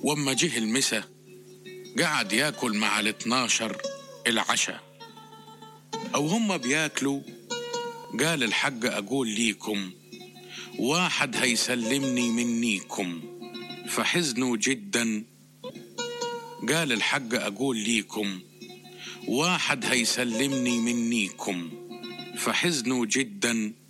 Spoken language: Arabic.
وأما جه المسا قعد ياكل مع ال12 العشاء، أو هم بياكلوا قال الحق أقول ليكم واحد هيسلمني منيكم فحزنوا جدا. قال الحق أقول ليكم واحد هيسلمني منيكم فحزنوا جدا